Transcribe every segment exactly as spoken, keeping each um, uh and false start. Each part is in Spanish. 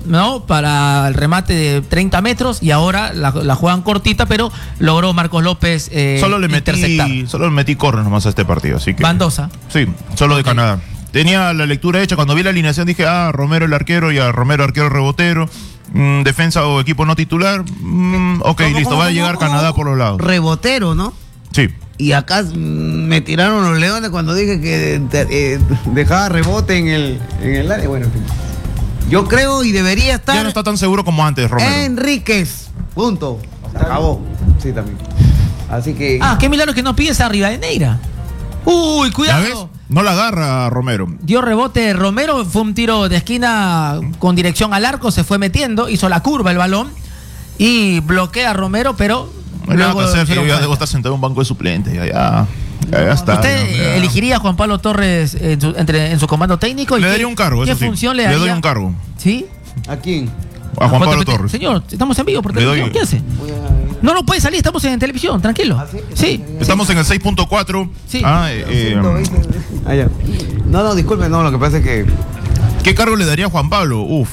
¿no? Para el remate de treinta metros y ahora la, la juegan cortita, pero logró Marcos López eh, solo le metí, interceptar. Solo le metí corners nomás a este partido, así que... Bandosa. Sí, solo de Okay. Canadá. Tenía la lectura hecha, cuando vi la alineación dije, ah, Romero el arquero y a Romero arquero rebotero, mm, defensa o equipo no titular, mm, ok, ¿Cómo, listo, cómo, va a cómo, llegar cómo? Canadá por los lados. Rebotero, ¿no? Sí. Y acá mm, me tiraron los leones cuando dije que eh, eh, dejaba rebote en el, en el área. Bueno, en fin. Yo creo y debería estar. Ya no está tan seguro como antes, Romero. Enríquez. Punto. Se acabó. Sí, también. Así que. Ah, qué milagro que no pides a Rivadeneira. Uy, ¿Ya cuidado. ves? No la agarra Romero. Dio rebote Romero, fue un tiro de esquina con dirección al arco, se fue metiendo, hizo la curva el balón y bloquea a Romero, pero No hay nada que luego hacer, que hicieron yo ya falta. debo estar sentado en un banco de suplentes. Ya, ya, ya, ya está. ¿Usted ya, ya. elegiría a Juan Pablo Torres en su, entre, en su comando técnico? ¿Y Le qué- daría un cargo, ¿Qué eso sí. función le Le daría? doy un cargo. ¿Sí? ¿A quién? A Juan Pablo Porque- Torres. Señor, estamos en vivo por Le doy- televisión, ¿qué hace? Voy a- No, no puede salir, estamos en televisión, tranquilo. ¿Ah, sí? Sí. Estamos en el seis punto cuatro. Sí. Ah, eh, eh, Ah, ya. No, no, disculpe, no, lo que pasa es que. ¿Qué cargo le daría a Juan Pablo? Uf.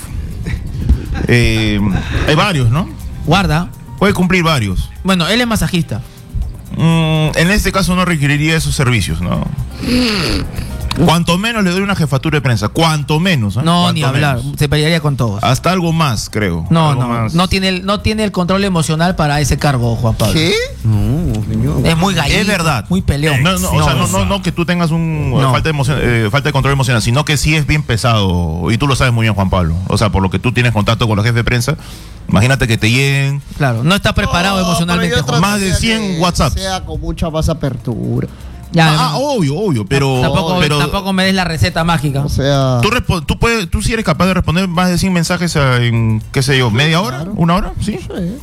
Eh, hay varios, ¿no? Guarda. Puede cumplir varios. Bueno, él es masajista. Mm, en este caso no requeriría esos servicios, ¿no? Cuanto menos le doy una jefatura de prensa, cuanto menos. ¿eh? No, Cuanto ni hablar, menos. se pelearía con todos. Hasta algo más, creo. No, Algo no, más. no tiene, el, no tiene el control emocional para ese cargo, Juan Pablo. ¿Qué? No, señor. Es muy gallito. Es verdad. Muy peleón. No, no, o sea, no, no, no que tú tengas un No. falta, de emoción, eh, falta de control emocional, sino que sí es bien pesado. Y tú lo sabes muy bien, Juan Pablo. O sea, por lo que tú tienes contacto con los jefes de prensa, imagínate que te lleguen Claro, no está preparado No, emocionalmente. pero yo Juan. trato Más de sea cien que WhatsApps. Sea con mucha más apertura. Ya, Ah, ah, obvio, obvio, pero, tampoco, pero tampoco me des la receta mágica. O sea. tú, respo- tú puedes, tú sí eres capaz de responder más de cien mensajes en, qué sé yo, media hora, claro. una hora, sí. Sí.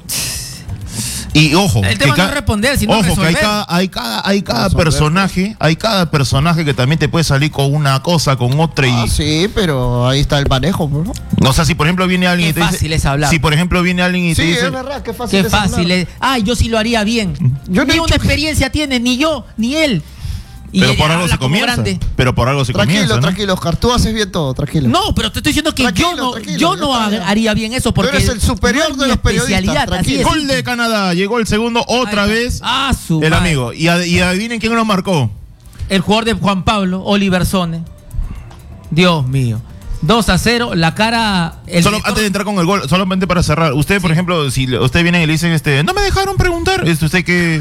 Y ojo, El tema que no ca- es responder, sino ojo que hay resolver. cada, hay cada, hay cada Resolver, personaje, hay cada personaje que también te puede salir con una cosa, con otra y Ah, sí, pero ahí está el manejo, ¿no? o sea, si por ejemplo viene alguien Qué y te fácil dice, es hablar. si por ejemplo viene alguien y te Sí, dice, es verdad, qué fácil Qué es fácil hablar. es. Ay, yo sí lo haría bien. Yo no ni he una dicho que- experiencia tiene, ni yo, ni él. Y pero él por algo habla se como comienza, grande. pero por algo se Tranquilo, comienza, ¿no? tranquilo, Oscar, tú haces bien todo, tranquilo. No, pero te estoy diciendo que Tranquilo, yo no, tranquilo, yo ya no está, ha- ya. haría bien eso porque eres el superior no es de mi los periodistas, especialidad, así tranquilo. es. Gol de Canadá, llegó el segundo otra Ay, vez ah, su el madre. amigo. Y, ad- y adivinen quién lo marcó. El jugador de Juan Pablo, Oliver Sone. Dios mío. dos a cero, la cara. El Solo director- antes de entrar con el gol, solamente para cerrar. Usted, por ejemplo, si le- usted viene y le dicen, este, no me dejaron preguntar, ¿es usted que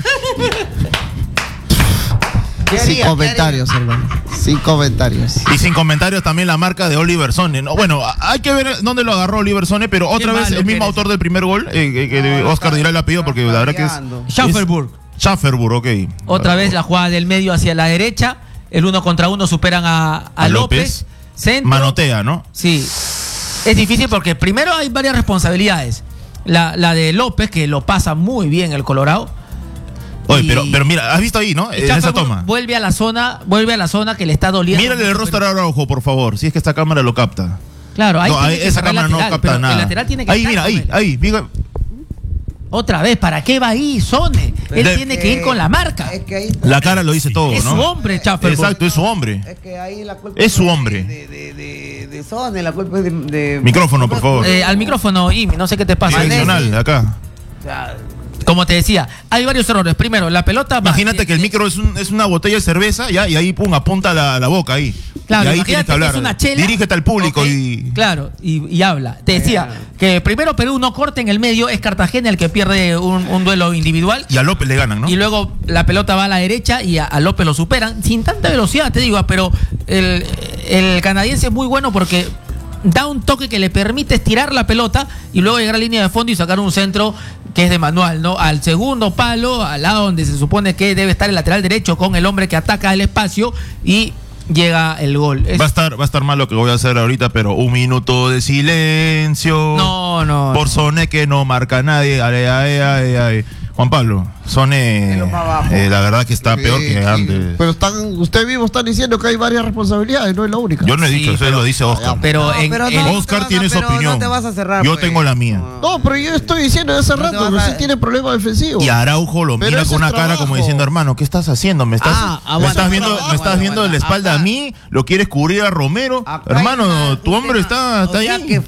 ¿Qué Sin haría? comentarios, hermano. Sin comentarios. y sin comentarios también la marca de Oliver Sone? No, bueno, hay que ver dónde lo agarró Oliver Sone, pero otra Qué vez malo el que mismo eres. autor del primer gol, eh, que, que No, Oscar está- dirá el apellido porque la verdad que es variando. Schafferburg. Schafferburg, ok. Otra vez la jugada del medio hacia la derecha. El uno contra uno superan a, a A López. López. Centro. Manotea, ¿no? Sí. Es difícil porque primero hay varias responsabilidades. La, la de López, que lo pasa muy bien el Colorado. Oye, Y- pero, pero mira, ¿has visto ahí, no? Y En esa Schafferburg toma. Vuelve a la zona, vuelve a la zona que le está doliendo. Mírale el rostro a Araujo, por favor, si es que esta cámara lo capta. Claro, ahí No, tiene ahí- que esa sacar cámara no lateral, capta pero nada. el lateral tiene que ahí, estar mira, con ahí, él. ahí, diga. Otra vez, ¿para qué va ahí, Sone? Él De- tiene que ir con la marca. Es que ahí. La cara lo dice todo, Es ¿no? su hombre, Schafferburg. Exacto, es su hombre. Es que ahí la culpa Es su no hombre. De, de, de, de Sone, la culpa es de. de- Micrófono, por favor. Eh, al micrófono, Imi, no sé qué te pasa. Direccional, acá. O sea, Como te decía, hay varios errores. Primero, la pelota va- Imagínate que el eh, micro es, un- es una botella de cerveza, ya, y ahí pum, apunta la, la boca ahí. Claro, y ahí imagínate tienes que hablar. es una chela. Dirígete al público Ok, y. Claro, y, y habla. Te decía que primero Perú no corta en el medio, es Cartagena el que pierde un, un duelo individual. Y a López le ganan, ¿no? Y luego la pelota va a la derecha y a, a López lo superan. Sin tanta velocidad, te digo, pero el, el canadiense es muy bueno porque da un toque que le permite estirar la pelota y luego llegar a línea de fondo y sacar un centro que es de manual, ¿no? Al segundo palo, al lado donde se supone que debe estar el lateral derecho con el hombre que ataca el espacio y llega el gol. Es- Va a estar, va a estar mal lo que voy a hacer ahorita, pero un minuto de silencio. No, no. Por Sone que no marca nadie. Ay, ay, ay, ay. Juan Pablo, Sone, Es lo más bajo. eh, la verdad que está peor que Eh, antes. Pero están, usted mismo está diciendo que hay varias responsabilidades, no es la única. Yo no he Sí, dicho, eso pero- lo dice Oscar. Pero No, en, pero en- no, no Oscar te vas a- tiene su pero no opinión. te vas a cerrar, Yo pues. tengo la mía. No, pero yo estoy diciendo hace No te rato vas que a- sí tiene problema defensivo. Y Araujo lo Pero mira ese con una es cara trabajo. como diciendo, hermano, ¿qué estás haciendo? ¿Me estás, Ah, me aguanta, estás viendo, aguanta, me estás aguanta, viendo de la aguanta. espalda a Acá- mí? ¿Lo quieres cubrir a Romero? Acá hay Hermano, una- tu hombre está, está o sea ahí. que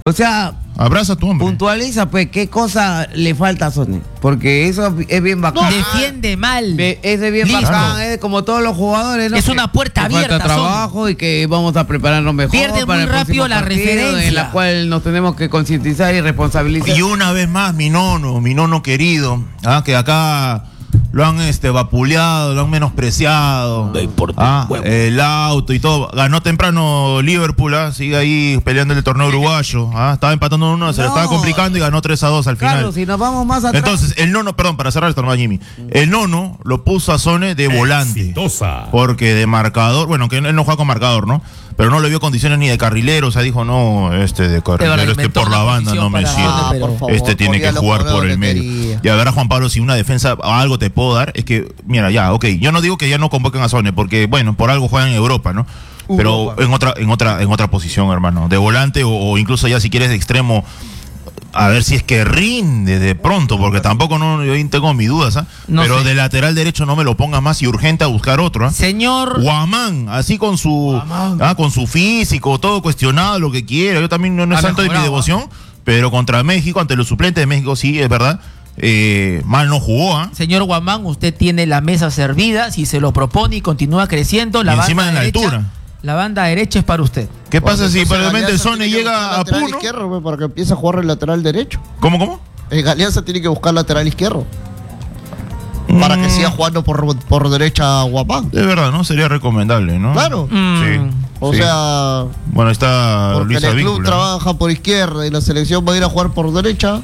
O sea, Abraza a tu hombre. puntualiza, pues, qué cosa le falta a Sony. Porque eso es bien bacán. Defiende mal. Ve- Es de bien Listo. bacán, es como todos los jugadores, ¿no? Es Que- una puerta que abierta, falta trabajo y que vamos a prepararnos mejor. Pierde para muy el rápido próximo la partido, referencia. En la cual nos tenemos que concientizar y responsabilizar. Y una vez más, mi nono, mi nono querido, ah, que acá lo han este, vapuleado, lo han menospreciado. Ah, el auto y todo. Ganó temprano Liverpool, ah, sigue ahí peleando el torneo uruguayo. Ah, estaba empatando uno, se le No. estaba complicando y ganó tres a dos al final. Claro, si nos vamos más atrás. Entonces, el nono, perdón, para cerrar esto, no, Jimmy. El nono lo puso a Sone de volante. Exitosa. Porque de marcador, bueno, que él no juega con marcador, ¿no? Pero no le vio condiciones ni de carrilero, o sea, dijo, no, este de carrilero, este inventó por la una banda no posición me para- sirve. Ah, por favor, este tiene ponía que los jugar por jugadores el que medio. quería. Y a ver, a Juan Pablo, si una defensa algo te puedo dar, es que, mira, ya, ok, yo no digo que ya no convoquen a Sone, porque, bueno, por algo juegan en Europa, ¿no? Pero en otra, en otra, en otra posición, hermano, de volante o, o incluso ya si quieres de extremo, a ver si es que rinde de pronto, porque tampoco no, yo tengo mis dudas, ¿ah? No Pero sé. de lateral derecho no me lo pongas más y urgente a buscar otro, ¿ah? Señor. Guamán, así con su ah, con su físico, todo cuestionado, lo que quiera. Yo también no, no es Ha santo de mi mejorado, devoción, pero contra México, ante los suplentes de México, sí, es verdad. Eh, mal no jugó, ¿ah? Señor Guamán, usted tiene la mesa servida. Si se lo propone y continúa creciendo, la Y encima banda en la derecha, altura. la banda derecha es para usted. ¿Qué pasa si Entonces, probablemente Galeazza Sone tiene que buscar llega a lateral Puno? izquierdo, pues, para que empiece a jugar el lateral derecho. ¿Cómo, cómo? El Galeazza tiene que buscar lateral izquierdo. Para que Mm, siga jugando por, por derecha Guapán. de verdad, ¿no? Sería recomendable, ¿no? Claro. Mm. Sí. O sí. sea, Bueno, ahí está porque Luis en el club Advíncula. trabaja por izquierda y la selección va a ir a jugar por derecha.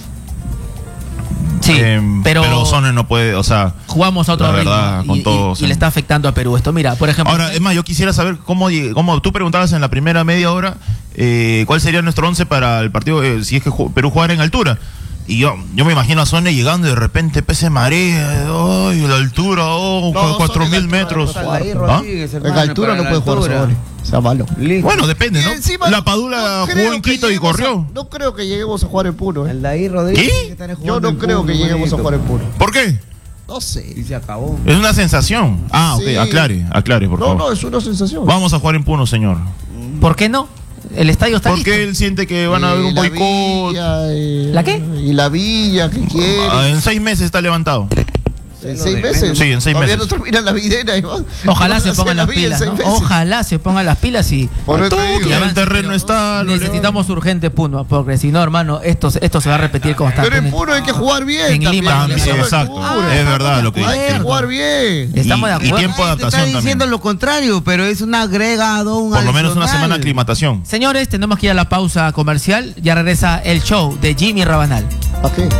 Sí, Eh, pero, pero Sone no puede, o sea. jugamos a otro la ritmo verdad, y, con y- todo, y o sea. le está afectando a Perú esto. Mira, por ejemplo, Ahora, es más, yo quisiera saber cómo, lleg- cómo tú preguntabas en la primera media hora eh, cuál sería nuestro once para el partido, eh, si es que ju- Perú jugara en altura. Y yo, yo me imagino a Sone llegando y de repente pese marea, ay, la altura, oh, No, cuatro Sone mil en altura metros. no puede Ahí, ¿Ah? Rodríguez, En hermano, altura para no la puede jugar altura. Sone. Sea malo. Listo. Bueno, depende, Y ¿no? encima, La Padula no creo jugó en que Quito y lleguemos corrió. a- no creo que lleguemos a jugar en Puno. ¿eh? El de ahí, Rodríguez. ¿Qué? tiene que estar Yo jugando no en creo que Puno, lleguemos a manito. jugar en Puno. ¿Por qué? No Y sé. se acabó. Es una sensación. Ah, ok, Sí. aclare, aclare, por No, favor. no, es una sensación. Vamos a jugar en Puno, señor. ¿por qué no? El estadio está Porque listo. él siente que van a haber Y un la boicot. Villa, y- ¿La qué? Y la villa, ¿qué quiere? Ah, en seis meses está levantado. ¿En seis meses? Sí, en seis Todavía meses. no termina la videna. y va- Ojalá van a se hacer pongan la las villa en pilas, seis ¿no? meses. Ojalá se pongan las pilas y Por eso te digo. y Ya el avance, terreno pero está. lo necesitamos urgente Puno, porque si no, hermano, esto, esto se va a repetir Pero en constantemente. Puno hay que jugar bien. En Lima también, también, en exacto. altura. Es verdad lo que Hay que dice. jugar bien. Estamos de y, y acuerdo. tiempo de Te está adaptación diciendo también. lo contrario, pero es un agregado, un Por lo menos una adicional. semana de aclimatación. Señores, tenemos que ir a la pausa comercial. Ya regresa el show de Jimmy Rabanal. ¿Para qué?